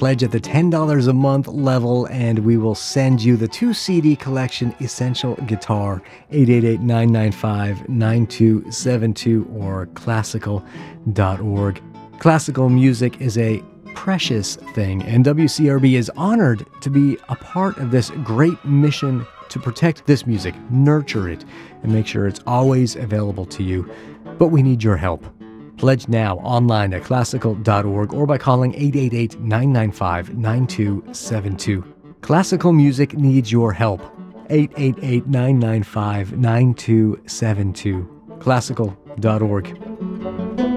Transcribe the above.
Pledge at the $10 a month level, and we will send you the 2-CD collection Essential Guitar, 888-995-9272 or classical.org. Classical music is a precious thing, and WCRB is honored to be a part of this great mission to protect this music, nurture it, and make sure it's always available to you. But we need your help. Pledge now online at classical.org or by calling 888-995-9272. Classical music needs your help. 888-995-9272. Classical.org.